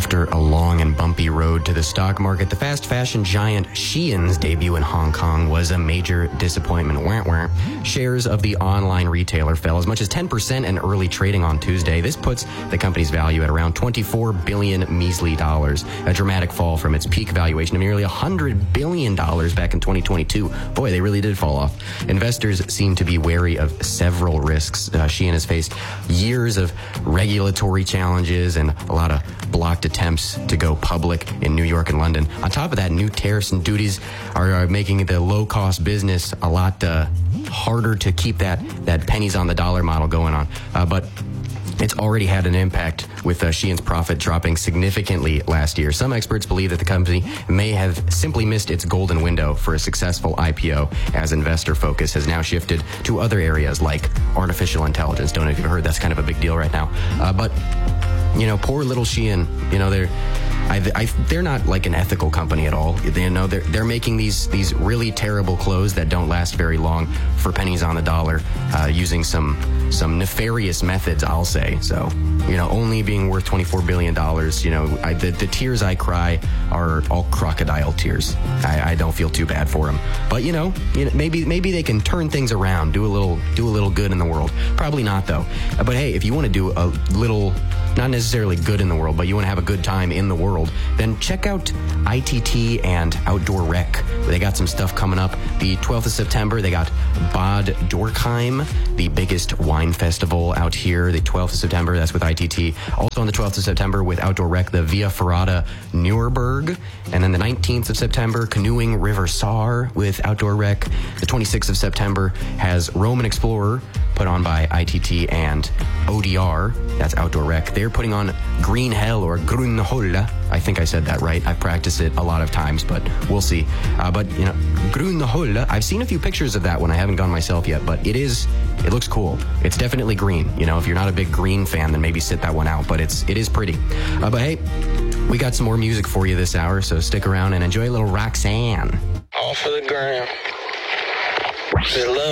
After a long and bumpy road to the stock market, the fast fashion giant Shein's debut in Hong Kong was a major disappointment. Shares of the online retailer fell as much as 10% in early trading on Tuesday. This puts the company's value at around $24 billion measly dollars, a dramatic fall from its peak valuation of nearly $100 billion back in 2022. Boy, they really did fall off. Investors seem to be wary of several risks. Shein has faced years of regulatory challenges and a lot of blocked attempts to go public in New York and London. On top of that, new tariffs and duties are making the low-cost business a lot harder to keep that pennies on the dollar model going on. But it's already had an impact with Shein's profit dropping significantly last year. Some experts believe that the company may have simply missed its golden window for a successful IPO, as investor focus has now shifted to other areas like artificial intelligence. Don't know if you've heard, that's kind of a big deal right now. But poor little Shein, they're not like an ethical company at all. They're making these really terrible clothes that don't last very long for pennies on the dollar, using some nefarious methods, I'll say. So, only being worth $24 billion, the tears I cry are all crocodile tears. I don't feel too bad for them. But, maybe they can turn things around, do a little good in the world. Probably not, though. But hey, if you want to do a little, not necessarily good in the world, but you want to have a good time in the world, then check out ITT and Outdoor Rec. They got some stuff coming up. The 12th of September, they got Bad Dürkheim, the biggest wine festival out here. The 12th of September, that's with ITT. Also on the 12th of September with Outdoor Rec, the Via Ferrata Nuremberg. And then the 19th of September, Canoeing River Saar with Outdoor Rec. The 26th of September has Roman Explorer, put on by ITT and ODR, that's Outdoor Rec. They're putting on Green Hell or Grünholle. I think I said that right. I've practiced it a lot of times, but we'll see. But Grünholle, I've seen a few pictures of that one. I haven't gone myself yet, but it looks cool. It's definitely green. If you're not a big green fan, then maybe sit that one out, but it is pretty. But hey, we got some more music for you this hour, so stick around and enjoy a little Roxanne. All for the gram.